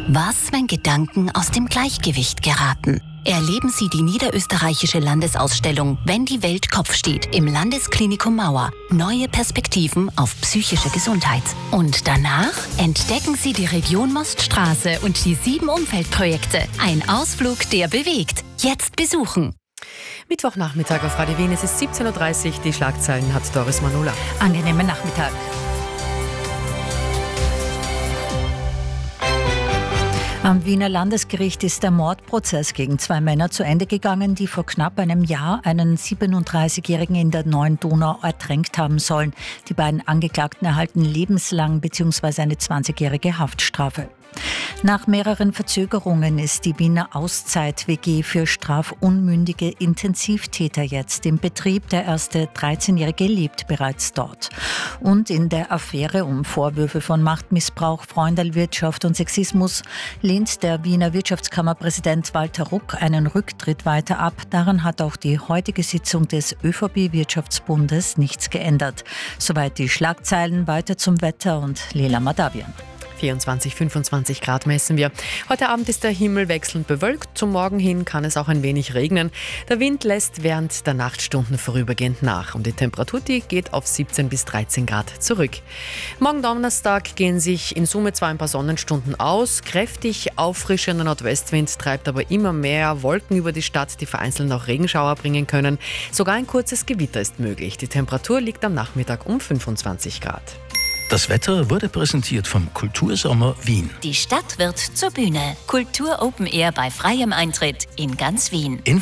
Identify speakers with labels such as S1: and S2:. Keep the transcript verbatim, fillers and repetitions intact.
S1: Was, wenn Gedanken aus dem Gleichgewicht geraten? Erleben Sie die niederösterreichische Landesausstellung Wenn die Welt Kopf steht im Landesklinikum Mauer. Neue Perspektiven auf psychische Gesundheit. Und danach entdecken Sie die Region Moststraße und die sieben Umweltprojekte. Ein Ausflug, der bewegt. Jetzt besuchen.
S2: Mittwochnachmittag auf Radio Wien, es ist siebzehn Uhr dreißig. Die Schlagzeilen hat Doris Manula.
S3: Angenehmen Nachmittag. Am Wiener Landesgericht ist der Mordprozess gegen zwei Männer zu Ende gegangen, die vor knapp einem Jahr einen siebenunddreißigjährigen in der Neuen Donau ertränkt haben sollen. Die beiden Angeklagten erhalten lebenslang bzw. eine zwanzigjährige Haftstrafe. Nach mehreren Verzögerungen ist die Wiener Auszeit-W G für strafunmündige Intensivtäter jetzt im Betrieb. Der erste dreizehnjährige lebt bereits dort. Und in der Affäre um Vorwürfe von Machtmissbrauch, Freundelwirtschaft und Sexismus lehnt der Wiener Wirtschaftskammerpräsident Walter Ruck einen Rücktritt weiter ab. Daran hat auch die heutige Sitzung des ÖVP-Wirtschaftsbundes nichts geändert. Soweit die Schlagzeilen, weiter zum Wetter und Lela Madavian.
S2: vierundzwanzig, fünfundzwanzig Grad messen wir. Heute Abend ist der Himmel wechselnd bewölkt. Zum Morgen hin kann es auch ein wenig regnen. Der Wind lässt während der Nachtstunden vorübergehend nach. Und die Temperatur, die geht auf siebzehn bis dreizehn Grad zurück. Morgen Donnerstag gehen sich in Summe zwar ein paar Sonnenstunden aus. Kräftig auffrischender Nordwestwind treibt aber immer mehr Wolken über die Stadt, die vereinzelt auch Regenschauer bringen können. Sogar ein kurzes Gewitter ist möglich. Die Temperatur liegt am Nachmittag um fünfundzwanzig Grad.
S4: Das Wetter wurde präsentiert vom Kultursommer Wien.
S1: Die Stadt wird zur Bühne. Kultur Open Air bei freiem Eintritt in ganz Wien.